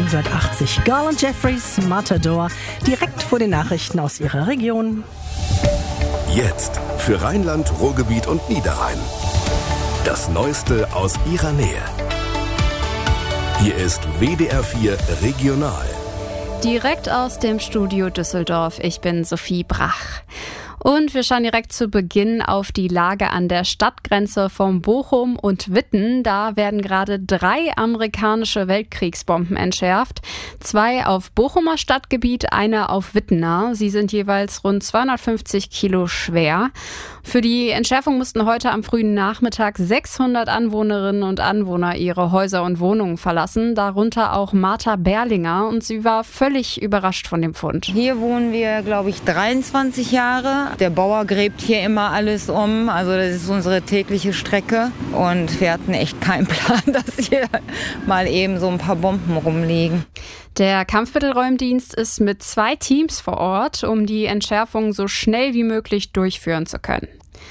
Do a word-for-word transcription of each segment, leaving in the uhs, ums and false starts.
neunzehnhundertachtzig. Garland Jeffries, Matador, direkt vor den Nachrichten aus ihrer Region. Jetzt für Rheinland, Ruhrgebiet und Niederrhein. Das Neueste aus ihrer Nähe. Hier ist W D R vier Regional. Direkt aus dem Studio Düsseldorf. Ich bin Sophie Brach. Und wir schauen direkt zu Beginn auf die Lage an der Stadtgrenze von Bochum und Witten. Da werden gerade drei amerikanische Weltkriegsbomben entschärft. Zwei auf Bochumer Stadtgebiet, eine auf Wittener. Sie sind jeweils rund zweihundertfünfzig Kilo schwer. Für die Entschärfung mussten heute am frühen Nachmittag sechshundert Anwohnerinnen und Anwohner ihre Häuser und Wohnungen verlassen. Darunter auch Martha Berlinger. Und sie war völlig überrascht von dem Fund. Hier wohnen wir, glaube ich, dreiundzwanzig Jahre. Der Bauer gräbt hier immer alles um, also das ist unsere tägliche Strecke und wir hatten echt keinen Plan, dass hier mal eben so ein paar Bomben rumliegen. Der Kampfmittelräumdienst ist mit zwei Teams vor Ort, um die Entschärfung so schnell wie möglich durchführen zu können.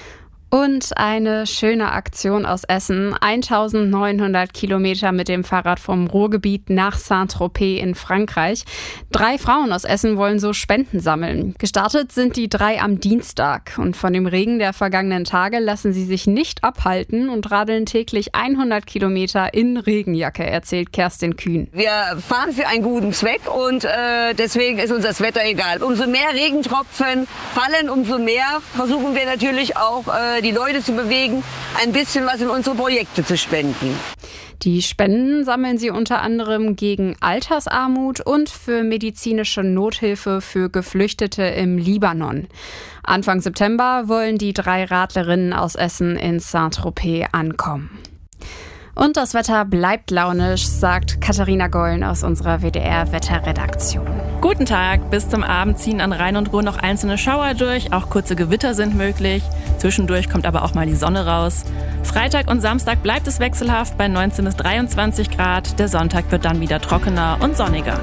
Und eine schöne Aktion aus Essen. eintausendneunhundert Kilometer mit dem Fahrrad vom Ruhrgebiet nach Saint-Tropez in Frankreich. Drei Frauen aus Essen wollen so Spenden sammeln. Gestartet sind die drei am Dienstag. Und von dem Regen der vergangenen Tage lassen sie sich nicht abhalten und radeln täglich hundert Kilometer in Regenjacke, erzählt Kerstin Kühn. Wir fahren für einen guten Zweck und äh, deswegen ist uns das Wetter egal. Umso mehr Regentropfen fallen, umso mehr versuchen wir natürlich auch äh, die Leute zu bewegen, ein bisschen was in unsere Projekte zu spenden. Die Spenden sammeln sie unter anderem gegen Altersarmut und für medizinische Nothilfe für Geflüchtete im Libanon. Anfang September wollen die drei Radlerinnen aus Essen in Saint-Tropez ankommen. Und das Wetter bleibt launisch, sagt Katharina Gollen aus unserer W D R-Wetterredaktion. Guten Tag, bis zum Abend ziehen an Rhein und Ruhr noch einzelne Schauer durch, auch kurze Gewitter sind möglich. Zwischendurch kommt aber auch mal die Sonne raus. Freitag und Samstag bleibt es wechselhaft bei neunzehn bis dreiundzwanzig Grad. Der Sonntag wird dann wieder trockener und sonniger.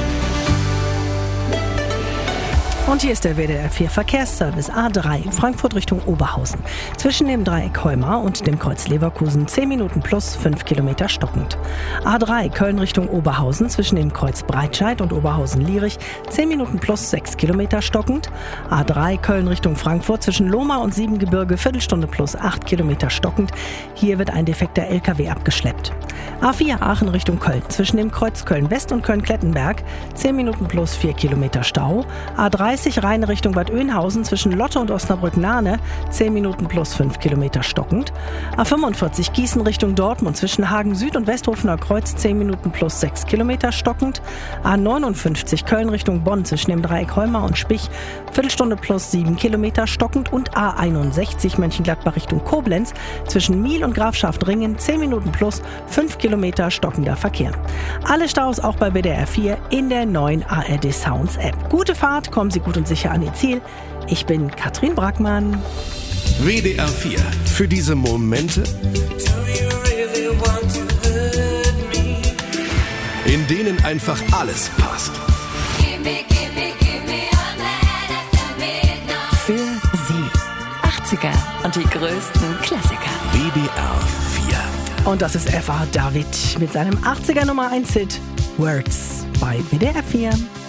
Und hier ist der W D R vier Verkehrsservice A drei, Frankfurt Richtung Oberhausen. Zwischen dem Dreieck Heumar und dem Kreuz Leverkusen zehn Minuten plus fünf Kilometer stockend. A drei Köln Richtung Oberhausen zwischen dem Kreuz Breitscheid und Oberhausen-Lierich zehn Minuten plus sechs Kilometer stockend. A drei Köln Richtung Frankfurt zwischen Lohmar und Siebengebirge Viertelstunde plus acht Kilometer stockend. Hier wird ein defekter L K W abgeschleppt. A vier Aachen Richtung Köln zwischen dem Kreuz Köln-West und Köln-Klettenberg zehn Minuten plus vier Kilometer Stau. A dreißig Rhein Richtung Bad Oeynhausen zwischen Lotte und Osnabrück-Nahne zehn Minuten plus fünf Kilometer stockend. A fünfundvierzig Gießen Richtung Dortmund zwischen Hagen Süd und Westhofener Kreuz zehn Minuten plus sechs Kilometer stockend. A neunundfünfzig Köln Richtung Bonn zwischen dem Dreieck Heumar und Spich Viertelstunde plus sieben Kilometer stockend und A einundsechzig Mönchengladbach Richtung Koblenz zwischen Miel und Grafschaft-Ringen zehn Minuten plus fünf Kilometer stockender Verkehr. Alle Staus auch bei W D R vier in der neuen A R D Sounds App. Gute Fahrt, kommen Sie gut und sicher an Ihr Ziel. Ich bin Katrin Brackmann. W D R vier. Für diese Momente, in denen einfach alles passt. Für Sie. achtziger und die größten Klassiker. W D R vier. Und das ist F A David mit seinem achtziger Nummer eins Hit Words bei W D R vier.